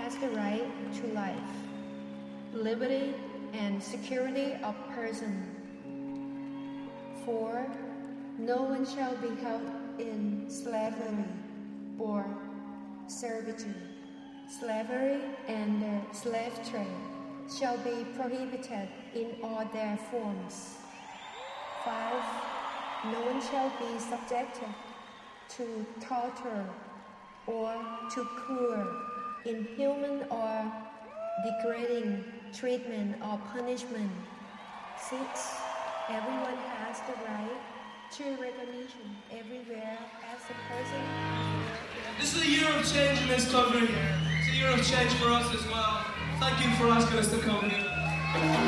has the right to life, liberty, and security of person. 4. No one shall be held in slavery or servitude. Slavery and the slave trade shall be prohibited in all their forms. 5. No one shall be subjected to torture or to cruel, inhuman or degrading treatment or punishment. 6. Everyone has the right to recognition everywhere as a person. This is a year of change in this country. It's a year of change for us as well. Thank you for asking us to come here.